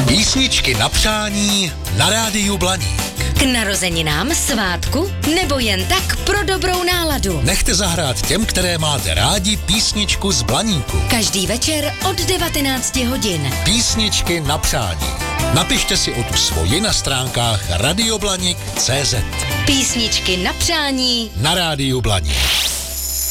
Písničky na přání na rádiu Blaník. K narozeninám, svátku nebo jen tak pro dobrou náladu. Nechte zahrát těm, které máte rádi, písničku z Blaníku. Každý večer od 19 hodin. Písničky na přání. Napište si o tu svoji na stránkách radioblanik.cz. Písničky na přání Na rádiu Blaník.